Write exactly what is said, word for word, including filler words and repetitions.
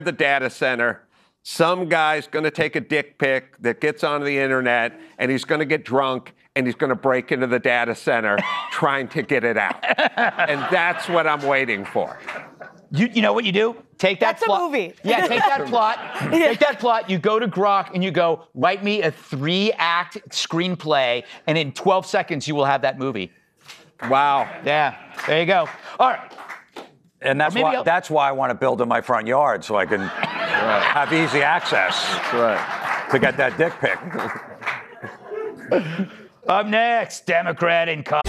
the data center. Some guy's going to take a dick pic that gets on the internet, and he's going to get drunk, and he's going to break into the data center trying to get it out. And that's what I'm waiting for. You, you know what you do? Take that That's plot. a movie. Yeah, take that plot. Take that plot. You go to Grok and you go, write me a three-act screenplay, and in twelve seconds you will have that movie. Wow. Yeah, there you go. All right. And that's Maybe why I'll- that's why I want to build in my front yard so I can have easy access That's right. to get that dick pic. Up next, Democrat in Congress.